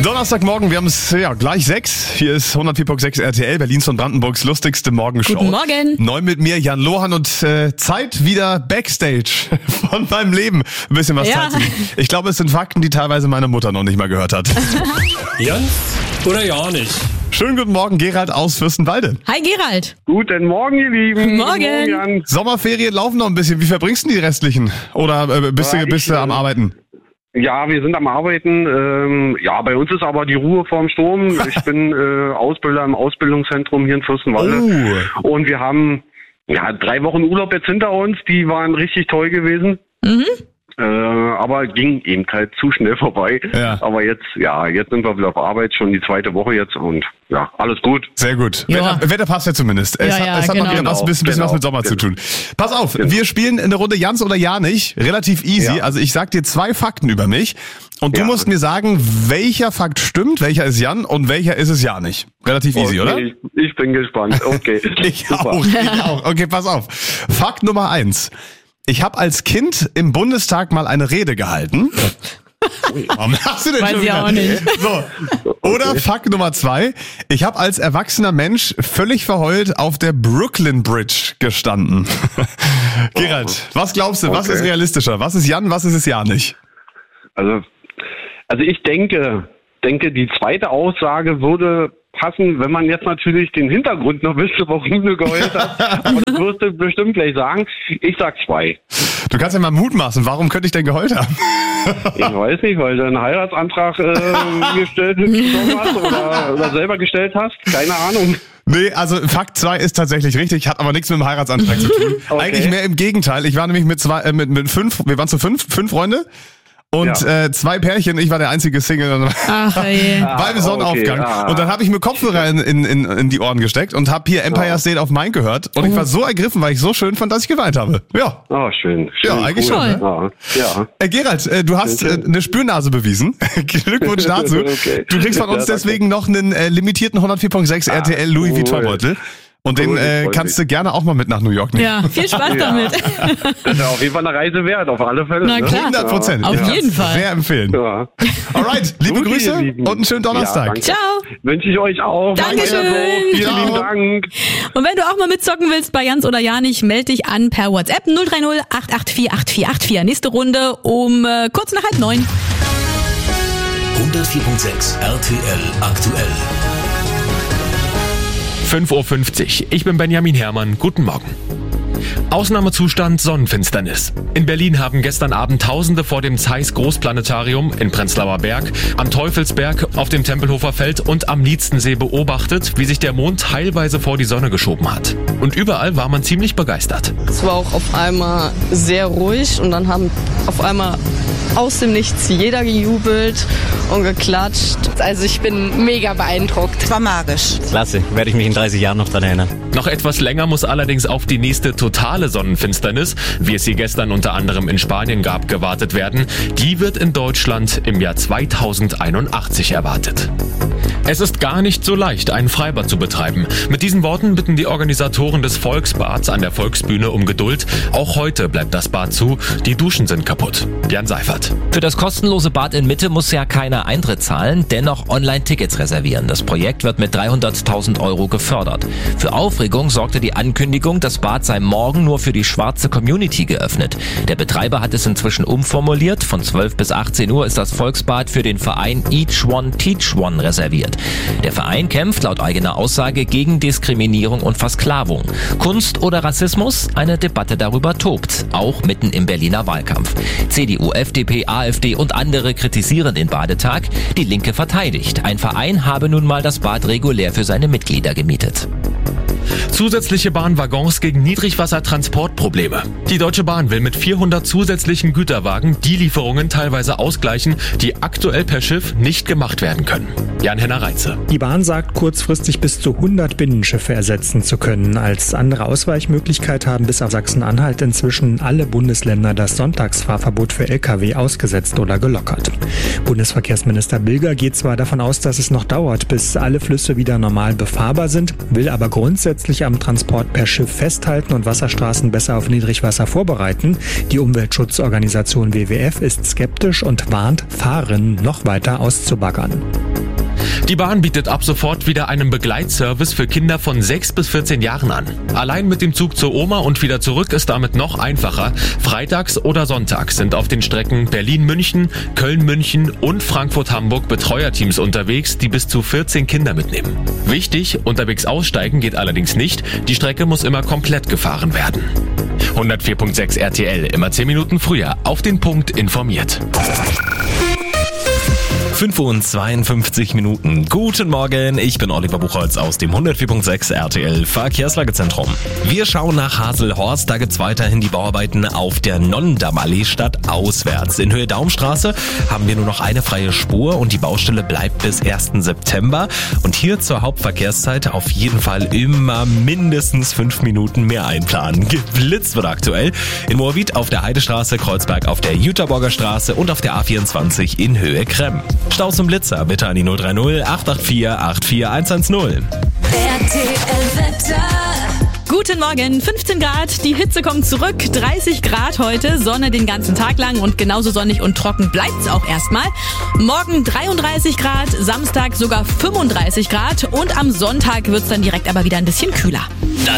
Donnerstagmorgen, wir haben es gleich 6. Hier ist 104.6 RTL, Berlins und Brandenburgs lustigste Morgenshow. Guten Morgen. Neu mit mir, Jan Lohan, und Zeit wieder Backstage von meinem Leben. Ein bisschen was Zeit. Ich glaube, es sind Fakten, die teilweise meine Mutter noch nicht mal gehört hat. Jans oder ja nicht? Schönen guten Morgen, Gerald aus Fürstenwalde. Hi Gerald. Guten Morgen, ihr Lieben. Morgen. Guten Morgen. Sommerferien laufen noch ein bisschen. Wie verbringst du die restlichen? Oder bist du am Arbeiten? Ja, wir sind am Arbeiten. Bei uns ist aber die Ruhe vorm Sturm. Ich bin Ausbilder im Ausbildungszentrum hier in Fürstenwalde. Oh. Und wir haben 3 Wochen Urlaub jetzt hinter uns. Die waren richtig toll gewesen. Mhm. Aber ging eben halt zu schnell vorbei. Ja. Aber jetzt sind wir wieder auf Arbeit, schon die 2. Woche jetzt und ja, alles gut. Sehr gut. Ja. Wetter passt ja zumindest. Es hat genau. noch wieder was mit Sommer zu tun. Pass auf, wir spielen eine Runde Jans oder ja nicht. Relativ easy. Ja. Also ich sag dir 2 Fakten über mich und du musst mir sagen, welcher Fakt stimmt, welcher ist Jan und welcher ist es ja nicht. Relativ easy, oder? Ich bin gespannt. Okay. Ich auch. Okay, pass auf. Fakt Nummer 1. Ich habe als Kind im Bundestag mal eine Rede gehalten. Warum lachst du denn Weiß schon ich wieder? auch nicht. So. Oder Fakt Nummer 2. Ich habe als erwachsener Mensch völlig verheult auf der Brooklyn Bridge gestanden. Gerald, was glaubst du, was ist realistischer? Was ist Jan, was ist es ja nicht? Also ich denke, die zweite Aussage würde passen, wenn man jetzt natürlich den Hintergrund noch wüsste, warum du geheult hast. Aber das wirst du bestimmt gleich sagen. Ich sag 2. Du kannst ja mal mutmaßen, warum könnte ich denn geheult haben? Ich weiß nicht, weil du einen Heiratsantrag gestellt hast oder selber gestellt hast. Keine Ahnung. Nee, also Fakt 2 ist tatsächlich richtig, hat aber nichts mit dem Heiratsantrag zu tun. Okay. Eigentlich mehr im Gegenteil. Ich war nämlich mit 5, wir waren zu 5 Freunde. Und 2 Pärchen, ich war der einzige Single Ach je. beim Sonnenaufgang. Und dann habe ich mir Kopfhörer in die Ohren gesteckt und habe hier Empire State of Mind gehört. Und ich war so ergriffen, weil ich so schön fand, dass ich geweint habe. Ja. Oh, schön. Ja, eigentlich cool. schon. Ja. Gerald, du hast eine Spürnase bewiesen. Glückwunsch dazu. Okay. Du kriegst von uns deswegen noch einen limitierten 104.6 RTL Louis Vuitton-Beutel. Und den kannst du gerne auch mal mit nach New York nehmen. Ja, viel Spaß damit. Das ist auf jeden Fall eine Reise wert, auf alle Fälle. Na klar. 100%. Auf jeden Fall. Sehr empfehlen. Ja. Alright, liebe Gut, Grüße ihr Lieben. und einen schönen Donnerstag. danke. Ciao. Wünsche ich euch auch. Dankeschön. Weiter so. Vielen Ciao. lieben Dank. Und wenn du auch mal mitzocken willst bei Jans oder ja nicht, melde dich an per WhatsApp 030 884 8484. Nächste Runde um kurz nach 8:30. 104.6 RTL aktuell. 5:50 Uhr. Ich bin Benjamin Herrmann. Guten Morgen. Ausnahmezustand Sonnenfinsternis. In Berlin haben gestern Abend Tausende vor dem Zeiss Großplanetarium in Prenzlauer Berg, am Teufelsberg, auf dem Tempelhofer Feld und am Liedstensee beobachtet, wie sich der Mond teilweise vor die Sonne geschoben hat. Und überall war man ziemlich begeistert. Es war auch auf einmal sehr ruhig und dann haben auf einmal aus dem Nichts jeder gejubelt und geklatscht. Also ich bin mega beeindruckt. Es war magisch. Klasse, werde ich mich in 30 Jahren noch dran erinnern. Noch etwas länger muss allerdings auf die nächste totale Sonnenfinsternis, wie es sie gestern unter anderem in Spanien gab, gewartet werden. Die wird in Deutschland im Jahr 2081 erwartet. Es ist gar nicht so leicht, ein Freibad zu betreiben. Mit diesen Worten bitten die Organisatoren des Volksbads an der Volksbühne um Geduld. Auch heute bleibt das Bad zu. Die Duschen sind kaputt. Jan Seifert. Für das kostenlose Bad in Mitte muss ja keiner Eintritt zahlen, dennoch Online-Tickets reservieren. Das Projekt wird mit 300.000 € gefördert. Für Aufregung sorgte die Ankündigung, das Bad sei morgen nur für die schwarze Community geöffnet. Der Betreiber hat es inzwischen umformuliert. Von 12 bis 18 Uhr ist das Volksbad für den Verein Each One Teach One reserviert. Der Verein kämpft laut eigener Aussage gegen Diskriminierung und Versklavung. Kunst oder Rassismus? Eine Debatte darüber tobt, auch mitten im Berliner Wahlkampf. CDU, FDP, AfD und andere kritisieren den Badetag. Die Linke verteidigt. Ein Verein habe nun mal das Bad regulär für seine Mitglieder gemietet. Zusätzliche Bahnwaggons gegen Niedrigwassertransportprobleme. Die Deutsche Bahn will mit 400 zusätzlichen Güterwagen die Lieferungen teilweise ausgleichen, die aktuell per Schiff nicht gemacht werden können. Jan-Henner Reitze. Die Bahn sagt, kurzfristig bis zu 100 Binnenschiffe ersetzen zu können. Als andere Ausweichmöglichkeit haben bis auf Sachsen-Anhalt inzwischen alle Bundesländer das Sonntagsfahrverbot für Lkw ausgesetzt oder gelockert. Bundesverkehrsminister Bilger geht zwar davon aus, dass es noch dauert, bis alle Flüsse wieder normal befahrbar sind, will aber grundsätzlich am Transport per Schiff festhalten und Wasserstraßen besser auf Niedrigwasser vorbereiten. Die Umweltschutzorganisation WWF ist skeptisch und warnt, Fahrerinnen noch weiter auszubaggern. Die Bahn bietet ab sofort wieder einen Begleitservice für Kinder von 6 bis 14 Jahren an. Allein mit dem Zug zur Oma und wieder zurück ist damit noch einfacher. Freitags oder sonntags sind auf den Strecken Berlin-München, Köln-München und Frankfurt-Hamburg Betreuerteams unterwegs, die bis zu 14 Kinder mitnehmen. Wichtig, unterwegs aussteigen geht allerdings nicht. Die Strecke muss immer komplett gefahren werden. 104.6 RTL, immer 10 Minuten früher, auf den Punkt informiert. 5:52 Minuten. Guten Morgen, ich bin Oliver Buchholz aus dem 104.6 RTL Verkehrslagezentrum. Wir schauen nach Haselhorst, da gibt's weiterhin die Bauarbeiten auf der Nonnendammallee stadtauswärts. In Höhe Daumstraße haben wir nur noch eine freie Spur und die Baustelle bleibt bis 1. September. Und hier zur Hauptverkehrszeit auf jeden Fall immer mindestens 5 Minuten mehr einplanen. Geblitzt wird aktuell in Moabit auf der Heidestraße, Kreuzberg auf der Jüterborger Straße und auf der A24 in Höhe Kremm. Staus und Blitzer bitte an die 030 884 84110. RTL-Wetter. Guten Morgen, 15 Grad, die Hitze kommt zurück, 30 Grad heute, Sonne den ganzen Tag lang und genauso sonnig und trocken bleibt's auch erstmal. Morgen 33 Grad, Samstag sogar 35 Grad und am Sonntag wird's dann direkt aber wieder ein bisschen kühler.